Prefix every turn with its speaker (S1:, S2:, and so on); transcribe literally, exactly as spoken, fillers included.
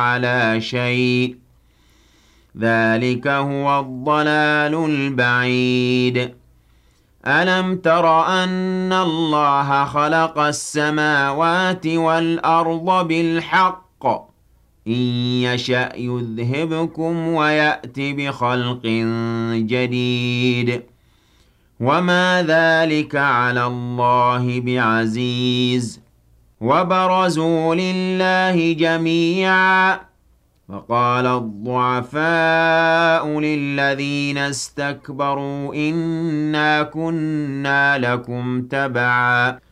S1: على شيء ذلك هو الضلال البعيد ألم تر أن الله خلق السماوات والأرض بالحق إن يشأ يذهبكم ويأت بخلق جديد وما ذلك على الله بعزيز وبرزوا لله جميعا فقال الضعفاء للذين استكبروا إنا كنا لكم تبعا